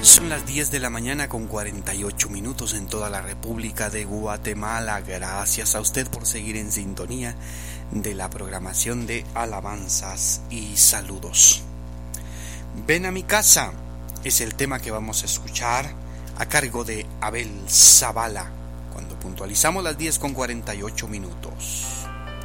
Son las 10 de la mañana con 48 minutos en toda la República de Guatemala. Gracias a usted por seguir en sintonía de la programación de alabanzas y saludos. Ven a mi casa es el tema que vamos a escuchar a cargo de Abel Zavala cuando puntualizamos las 10 con 48 minutos.